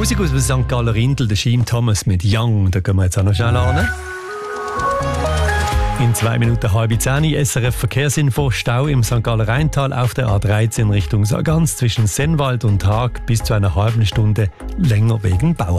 Musik aus dem St. Galler Rindl, der Sheem Thomas mit Young. Da gehen wir jetzt auch noch schnell an. In 2 Minuten 9:30 SRF Verkehrsinfo. Stau im St. Galler Rheintal auf der A13 Richtung Sargans zwischen Sennwald und Haag bis zu einer halben Stunde länger wegen Bau.